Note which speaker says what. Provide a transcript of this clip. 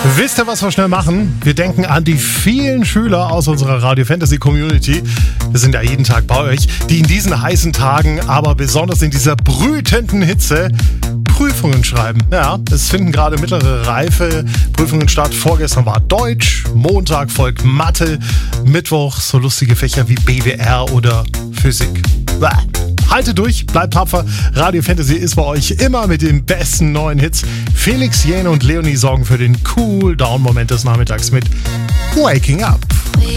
Speaker 1: Wisst ihr, was wir schnell machen? Wir denken an die vielen Schüler aus unserer Radio Fantasy Community. Wir sind ja jeden Tag bei euch, die in diesen heißen Tagen, aber besonders in dieser brütenden Hitze Prüfungen schreiben. Ja, es finden gerade mittlere Reife Prüfungen statt. Vorgestern war Deutsch, Montag folgt Mathe, Mittwoch so lustige Fächer wie BWR oder Physik. Haltet durch, bleibt tapfer. Radio Fantasy ist bei euch immer mit den besten neuen Hits. Felix, Jane und Leonie sorgen für den Cool-Down-Moment des Nachmittags mit Waking Up.